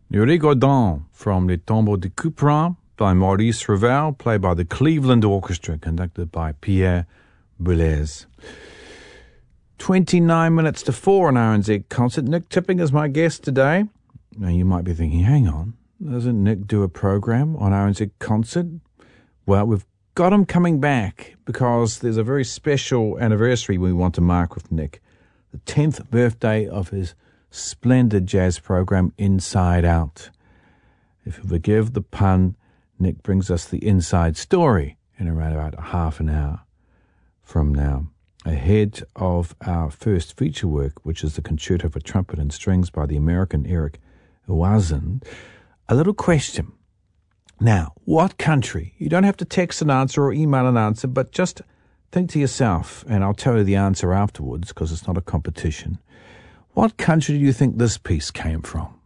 Le Rigodon from Les Tombeaux de Couperin by Maurice Ravel, played by the Cleveland Orchestra, conducted by Pierre Boulez. 29 minutes to 4 on RNZ Concert. Nick Tipping is my guest today. Now you might be thinking, hang on, doesn't Nick do a program on RNZ Concert? Well, we've got him coming back because there's a very special anniversary we want to mark with Nick. The 10th birthday of his splendid jazz program, Inside Out. If you forgive the pun, Nick brings us the inside story in around about a half an hour from now, ahead of our first feature work, which is the Concerto for Trumpet and Strings by the American Eric Oazin. A little question. Now, what country? You don't have to text an answer or email an answer, but just think to yourself, and I'll tell you the answer afterwards because it's not a competition. What country do you think this piece came from?